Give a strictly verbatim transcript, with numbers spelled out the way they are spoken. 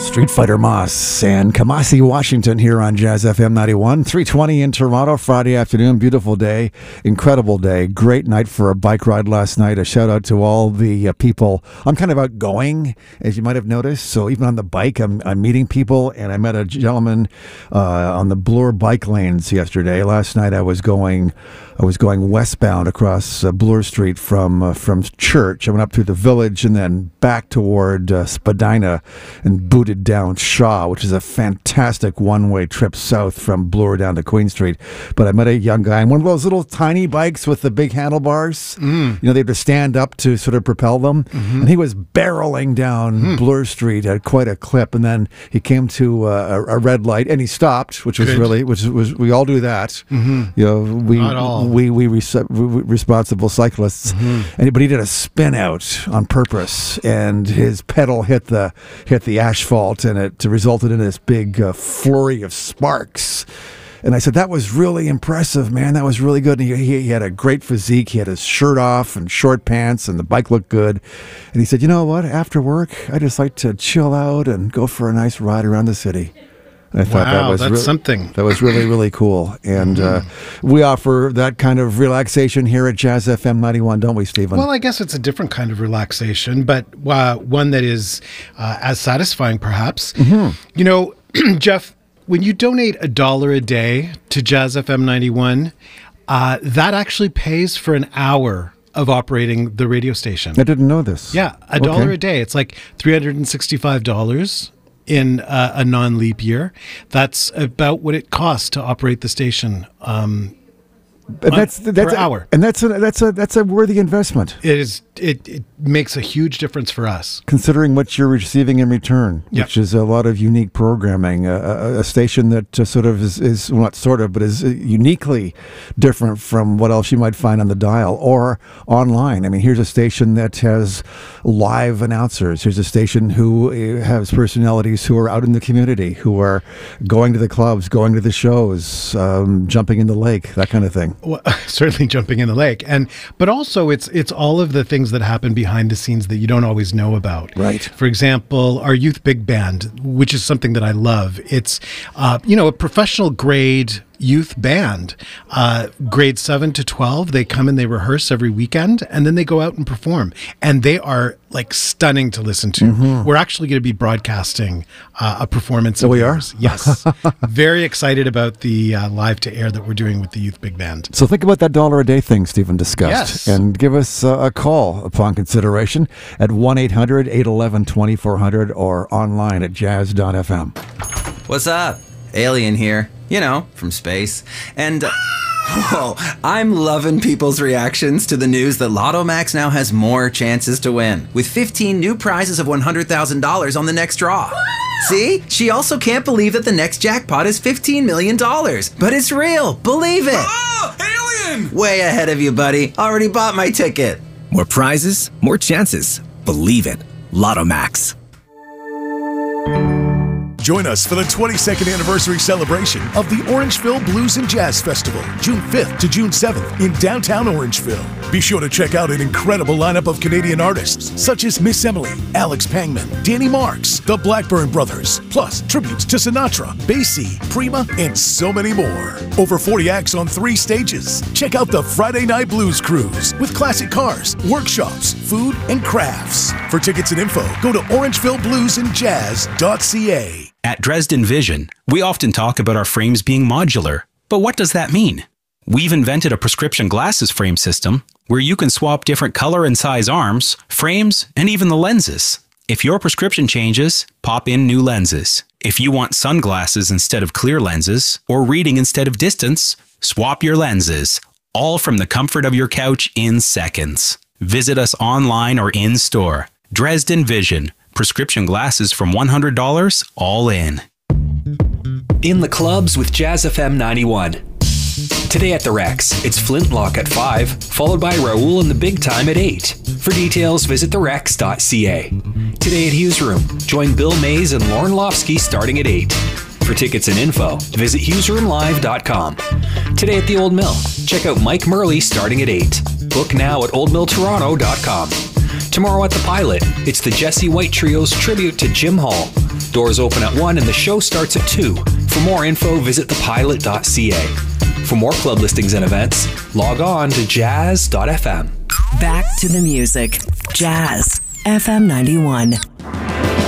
Street Fighter Moss and Kamasi, Washington here on Jazz F M ninety-one. three twenty in Toronto, Friday afternoon. Beautiful day, incredible day. Great night for a bike ride last night. A shout out to all the uh, people. I'm kind of outgoing, as you might have noticed. So even on the bike, I'm, I'm meeting people. And I met a gentleman uh, on the Bloor bike lanes yesterday. Last night I was going I was going westbound across uh, Bloor Street from uh, from Church. I went up through the village and then back toward uh, Spadina and booted down Shaw, which is a fantastic one-way trip south from Bloor down to Queen Street. But I met a young guy on one of those little tiny bikes with the big handlebars. Mm. You know, they have to stand up to sort of propel them. Mm-hmm. And he was barreling down mm. Bloor Street at quite a clip. And then he came to uh, a, a red light and he stopped, which was Good. really, which was, we all do that. Mm-hmm. You know, we, Not all. we, we, we, we responsible cyclists. Mm-hmm. And, but he did a spin out on purpose and his pedal hit the, hit the asphalt, and it resulted in this big uh, flurry of sparks. And I said, that was really impressive, man. That was really good. And he, he, he had a great physique. He had his shirt off and short pants, and the bike looked good. And he said, you know what? After work, I just like to chill out and go for a nice ride around the city. I thought wow, that was that's re- something. That was really, really cool. And mm-hmm. uh, we offer that kind of relaxation here at Jazz F M ninety-one, don't we, Stephen? Well, I guess it's a different kind of relaxation, but uh, one that is uh, as satisfying, perhaps. Mm-hmm. You know, Jeff, when you donate a dollar a day to Jazz F M ninety-one, uh, that actually pays for an hour of operating the radio station. I didn't know this. Yeah, a dollar okay. a day. It's like three hundred sixty-five dollars. In uh, a non-leap year. That's about what it costs to operate the station um, and that's, on, that's per a, hour. And that's a, that's a that's a worthy investment. It is. It, it makes a huge difference for us. Considering what you're receiving in return, yep. which is a lot of unique programming, a, a, a station that uh, sort of is, is, well, not sort of, but is uniquely different from what else you might find on the dial or online. I mean, here's a station that has live announcers. Here's a station who has personalities who are out in the community, who are going to the clubs, going to the shows, um, jumping in the lake, that kind of thing. Well, certainly jumping in the lake. and But also, it's it's all of the things that happen behind the scenes that you don't always know about. Right. For example, our youth big band, which is something that I love. It's, uh, you know, a professional grade youth band, uh, grade seven to twelve. They come and they rehearse every weekend, and then they go out and perform. And they are like stunning to listen to. Mm-hmm. We're actually going to be broadcasting uh, a performance. Oh, we are? Yes. Very excited about the uh, live to air that we're doing with the youth big band. So think about that dollar a day thing Stephen discussed. Yes. And give us uh, a call upon consideration at one eight hundred eight one one twenty-four hundred or online at jazz dot f m. What's up? Alien here. You know, from space. And, uh, whoa, I'm loving people's reactions to the news that Lotto Max now has more chances to win, with fifteen new prizes of one hundred thousand dollars on the next draw. See? She also can't believe that the next jackpot is fifteen million dollars. But it's real. Believe it. Oh, alien! Way ahead of you, buddy. Already bought my ticket. More prizes, more chances. Believe it. Lotto Max. Join us for the twenty-second anniversary celebration of the Orangeville Blues and Jazz Festival, June fifth to June seventh in downtown Orangeville. Be sure to check out an incredible lineup of Canadian artists such as Miss Emily, Alex Pangman, Danny Marks, the Blackburn Brothers, plus tributes to Sinatra, Basie, Prima, and so many more. Over forty acts on three stages. Check out the Friday Night Blues Cruise with classic cars, workshops, food, and crafts. For tickets and info, go to orangeville blues and jazz dot c a. At Dresden Vision, we often talk about our frames being modular. But what does that mean? We've invented a prescription glasses frame system where you can swap different color and size arms, frames, and even the lenses. If your prescription changes, pop in new lenses. If you want sunglasses instead of clear lenses, or reading instead of distance, swap your lenses. All from the comfort of your couch in seconds. Visit us online or in store. Dresden Vision. Prescription glasses from one hundred dollars, all in. In the clubs with Jazz F M ninety-one. Today at the Rex, it's Flintlock at five, followed by Raoul and the Big Time at eight. For details, visit the rex dot c a. Today at Hughes Room, join Bill Mays and Lauren Lofsky starting at eight. For tickets and info, visit hughes room live dot com. Today at the Old Mill, check out Mike Murley starting at eight. Book now at old mill toronto dot com. Tomorrow at the Pilot, it's the Jesse White Trio's tribute to Jim Hall. Doors open at one and the show starts at two. For more info, visit the pilot dot c a. For more club listings and events, log on to jazz dot f m. Back to the music. Jazz F M ninety-one.